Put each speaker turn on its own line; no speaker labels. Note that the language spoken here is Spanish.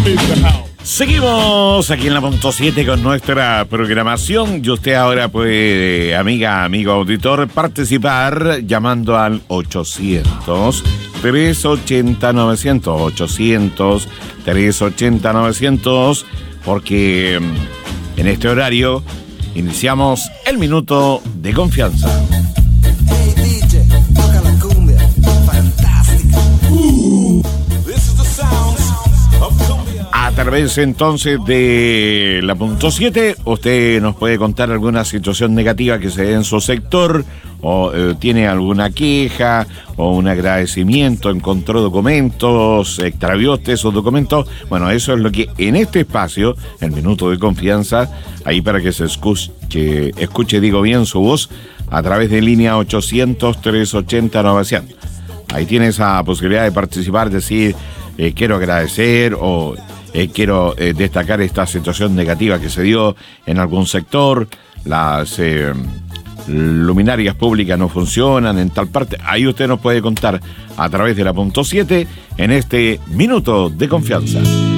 Seguimos aquí en la punto 7 con nuestra programación y usted ahora puede, amiga, amigo auditor, participar llamando al 800-380-900, 800-380-900, porque en este horario iniciamos el minuto de confianza.
Hey DJ, toca la cumbia, fantástica. This is the sounds of cumbia.
A través entonces de la punto 7, usted nos puede contar alguna situación negativa que se dé en su sector, o tiene alguna queja, o un agradecimiento, encontró documentos, extravió usted esos documentos. Bueno, eso es lo que en este espacio, el minuto de confianza, ahí para que se escuche, digo bien, su voz, a través de línea 800-380-900. Ahí tiene esa posibilidad de participar, decir, quiero agradecer o quiero destacar esta situación negativa que se dio en algún sector, las luminarias públicas no funcionan en tal parte. Ahí usted nos puede contar a través de la punto 7 en este minuto de confianza.